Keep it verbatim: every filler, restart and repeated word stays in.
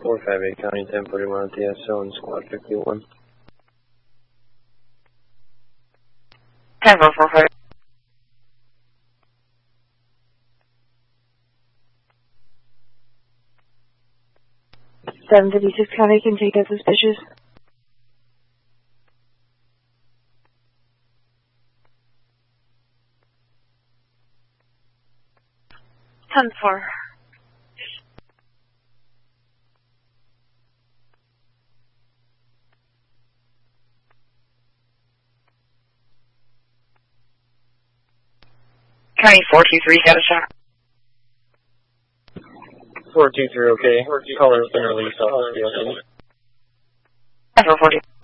four five eight County ten forty-one at the S O and Squad fifty-one. ten four four five. seven fifty-six County can take as suspicious. ten four. County four two three, got a shot. four two three, okay. Caller has been released off the field. ten four four two.